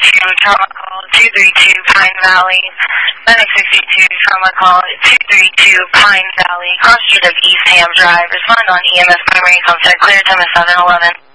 trauma call 232 Pine Valley. Medic 62, trauma call 232 Pine Valley, cross street of East Ham Drive. Respond on EMS primary contact, clear time of 711.